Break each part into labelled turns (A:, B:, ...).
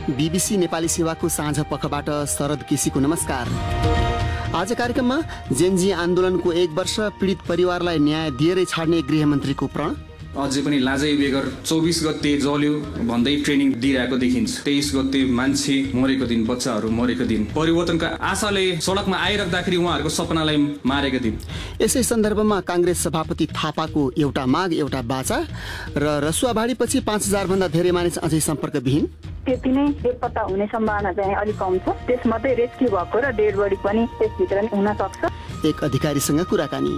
A: BBC Nepali सेवाको साँझ पखबाट शरद केसीको नमस्कार। आज कार्यक्रममा जेनजी आन्दोलनको 1 वर्ष पीडित परिवारलाई न्याय दिएरै छाड्ने गृहमन्त्रीको प्रण,
B: अझै पनि लाजै बेगर 24 गते जल्यो भन्दै ट्रेनिङ दिइरहेको देखिन्छ। 23 गते मान्छे मरेको दिन, बच्चाहरू मरेको दिन, परिवर्तनका आशाले सडकमा आइराख्दाखेरि उहाँहरूको सपनालाई मारेको दिन।
A: यसै सन्दर्भमा काङ्ग्रेस सभापति थापाको एउटा माग एउटा बाचा र रसुवाबाढीपछि 5000 भन्दा धेरै मानिस अझै सम्पर्कविहीन।
C: त्यति नै बेपत्ता हुने सम्भावना चाहिँ अलिक कम छ। त्यसमध्ये रेस्क्यु भएको र डेड बडी पनि त्यसभित्र नै हुन सक्छ।
A: एक अधिकारीसँग कुराकानी।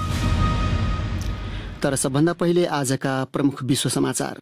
A: तर सबभन्दा पहिले आजका प्रमुख विश्व समाचार।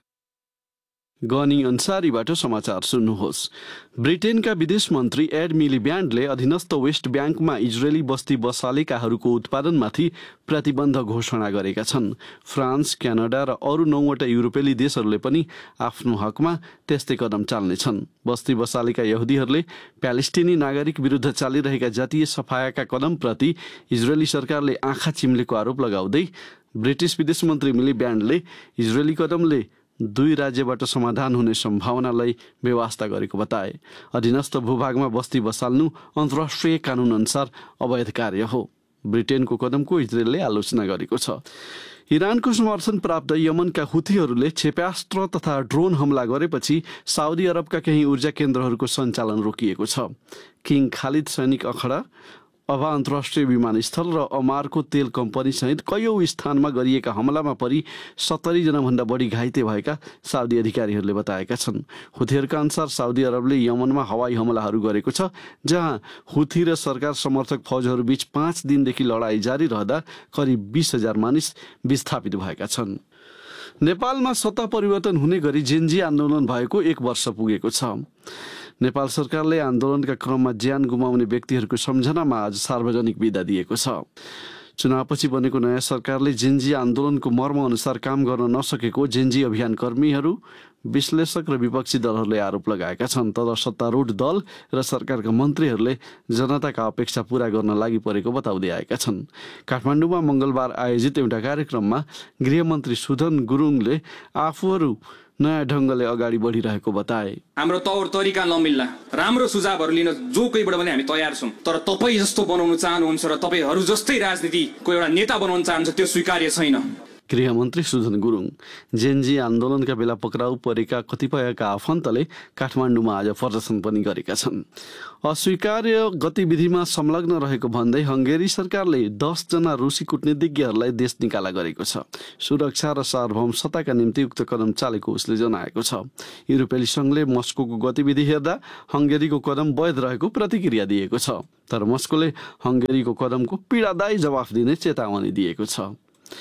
D: गनी अन्सारीबाट समाचार सुन्नुहोस्। ब्रिटेनका विदेश मन्त्री एड मिलिब्यान्डले अधीनस्थ वेस्ट ब्याङ्कमा इजरायली बस्ती बसालेकाहरूको उत्पादनमाथि प्रतिबन्ध घोषणा गरेका छन्। फ्रान्स, क्यानाडा र अरू 9वटा युरोपेली देशहरूले पनि आफ्नो हकमा त्यस्तै कदम चाल्नेछन्। बस्ती बसालेका यहुदीहरूले प्यालेस्टिनी नागरिक विरुद्ध चालिरहेका जातीय सफायाका कदमप्रति इजरायली सरकारले आँखा चिम्लेको आरोप लगाउँदै ब्रिटिस विदेश मन्त्री मिलिब्यान्डले इजरायली कदमले 2 राज्यबाट समाधान हुने सम्भावनालाई बेवास्ता गरेको बताए। अधीनस्थ भूभागमा बस्ती बसाल्नु अन्तर्राष्ट्रिय कानुन अनुसार अवैध कार्य हो। ब्रिटेनको कदमको इजरायलले आलोचना गरेको छ। इरानको समर्थन प्राप्त यमनका हुथीहरूले क्षेप्यास्त्र तथा ड्रोन हमला गरेपछि साउदी अरबका केही ऊर्जा केन्द्रहरूको सञ्चालन रोकिएको छ। किङ खालिद सैनिक अखडा, अभा अन्तर्राष्ट्रिय विमानस्थल र अमारको तेल कम्पनी सहित कयौं स्थानमा गरिएका हमलामा परि 70 जनाभन्दा बढी घाइते भएका साउदी अधिकारीहरूले बताएका छन्। हुथीहरूका अनुसार साउदी अरबले यमनमा हवाई हमलाहरू गरेको छ, जहाँ हुथी र सरकार समर्थक फौजहरू बीच 5 दिनदेखि लडाईँ जारी रहँदा करिब 20,000 मानिस विस्थापित भएका छन्। नेपालमा सत्ता परिवर्तन हुने गरी जेनजी आन्दोलन भएको 1 वर्ष पुगेको छ। नेपाल सरकारले आन्दोलनका क्रममा ज्यान गुमाउने व्यक्तिहरूको सम्झनामा आज सार्वजनिक बिदा दिएको छ। चुनावपछि बनेको नयाँ सरकारले जेनजी आन्दोलनको मर्म अनुसार काम गर्न नसकेको जेनजी अभियान कर्मीहरू, विश्लेषक र विपक्षी दलहरूले आरोप लगाएका छन्। तर सत्तारूढ दल र सरकारका मन्त्रीहरूले जनताका अपेक्षा पूरा गर्न लागि परेको बताउँदै आएका छन्। काठमाडौँमा मङ्गलबार आयोजित एउटा कार्यक्रममा गृहमन्त्री सुदन गुरुङले आफूहरू नयाँ ढङ्गले अगाडि बढिरहेको बताए।
B: हाम्रो तौर तरिका नमिल्ला, राम्रो सुझावहरू लिन जो कोहीबाट पनि हामी तयार छौँ, तर तपाईँ जस्तो बनाउन चाहनुहुन्छ र तपाईँहरू जस्तै राजनीतिको एउटा नेता बनाउन चाहन्छ, त्यो स्वीकार्य छैन।
D: गृहमन्त्री सुदन गुरुङ। जेनजी आन्दोलनका बेला पक्राउ परेका कतिपयका आफन्तले काठमाडौँमा आज प्रदर्शन पनि गरेका छन्। अस्वीकार्य गतिविधिमा संलग्न रहेको भन्दै हङ्गेरी सरकारले 10 जना रुसी कूटनीतिज्ञहरूलाई देश निकाला गरेको छ। सुरक्षा र सार्वभौमसत्ताका निम्ति उक्त कदम चालेको उसले जनाएको छ। युरोपेली सङ्घले मस्कोको गतिविधि हेर्दा हङ्गेरीको कदम वैध रहेको प्रतिक्रिया दिएको छ। तर मस्कोले हङ्गेरीको कदमको पीडादायी जवाफ दिने चेतावनी दिएको छ।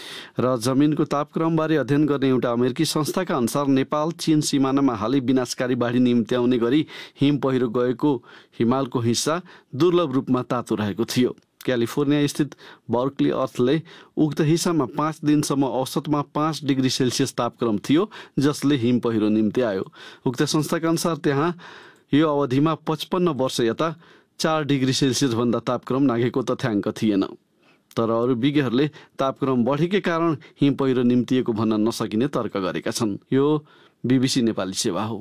D: र जमिनको तापक्रमबारे अध्ययन गर्ने एउटा अमेरिकी संस्थाका अनुसार नेपाल चीन सिमानामा हालै विनाशकारी बाढी निम्त्याउने गरी हिम पहिरो गएको हिमालको हिस्सा दुर्लभ रूपमा तातो रहेको थियो। क्यालिफोर्निया स्थित बर्कली अर्थले उक्त हिस्सामा 5 दिनसम्म औसतमा 5 डिग्री सेल्सियस तापक्रम थियो, जसले हिम पहिरो निम्त्यायो। उक्त संस्थाका अनुसार त्यहाँ यो अवधिमा 55 वर्ष यता 4 डिग्री सेल्सियस भन्दा तापक्रम नाघेको तथ्याङ्क थिएन। तर अरू विज्ञहरूले तापक्रम बढेकै कारण हिम पहिरो निम्तिएको भन्न नसकिने तर्क गरेका छन्। यो बीबीसी नेपाली सेवा हो।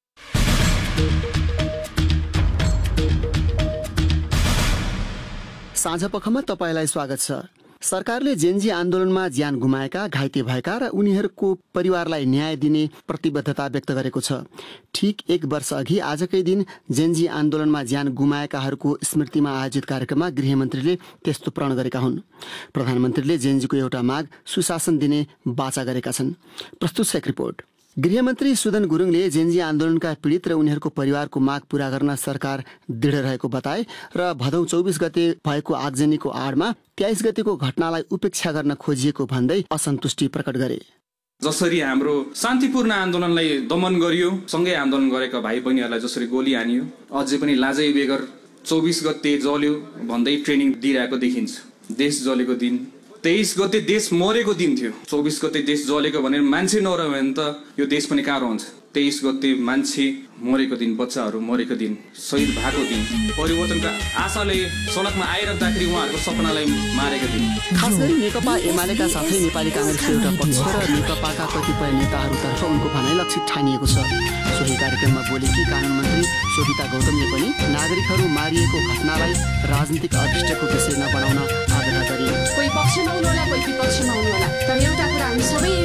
A: साँझ पखमा तपाईँलाई स्वागत छ। सरकारले जेनजी आन्दोलनमा ज्यान गुमाएका, घाइते भएका र उनीहरूको परिवारलाई न्याय दिने प्रतिबद्धता व्यक्त गरेको छ। ठिक 1 वर्ष अघि आजकै दिन जेनजी आन्दोलनमा ज्यान गुमाएकाहरूको स्मृतिमा आयोजित कार्यक्रममा गृहमन्त्रीले त्यस्तो प्रण गरेका हुन्। प्रधानमन्त्रीले जेनजीको एउटा माग सुशासन दिने बाचा गरेका छन्। प्रस्तुत छ एक रिपोर्ट। गृहमन्त्री सुदन गुरुङले जेनजी आन्दोलनका पीडित र उनीहरूको परिवारको माग पूरा गर्न सरकार दृढ रहेको बताए र भदौ 24 गते भएको आगजनीको आडमा 23 गतेको घटनालाई उपेक्षा गर्न खोजिएको भन्दै असन्तुष्टि प्रकट गरे।
B: जसरी हाम्रो शान्तिपूर्ण आन्दोलनलाई दमन गरियो, सँगै आन्दोलन गरेका भाइ बहिनीहरूलाई जसरी गोली हानियो, अझै पनि लाजै बेगर 24 गते जल्यो भन्दै ट्रेनिङ दिइरहेको देखिन्छ। देश जलेको दिन, 23 गते देश मरेको दिन थियो। 24 गते देश जलेको भनेर मान्छे नरह्यो भने त यो देश पनि कहाँ रहन्छ। 23 गते मान्छे मरेको दिन, बच्चाहरू मरेको दिन, शहीद भएको दिन, परिवर्तनका आशाले सडकमा आइराख्दाखेरि उहाँहरूको सपनालाई मारेको दिन।
A: खास गरी नेकपा एमालेका साथै नेपाली काङ्ग्रेसको एउटा पक्ष र नेकपाका कतिपय नेताहरूतर्फ उनको भनाइ लक्षित ठानिएको छ। सोही कार्यक्रममा बोलेकी कानुन मन्त्री शोभिता गौतमले पनि नागरिकहरू मारिएको घटनालाई राजनीतिक अभिष्टको विषय नबनाउन आग्रह गरे।
E: कोही पक्षमा हुनु होला, कोही विपक्षमा हुनु होला, तर एउटा कुरा हामी सबै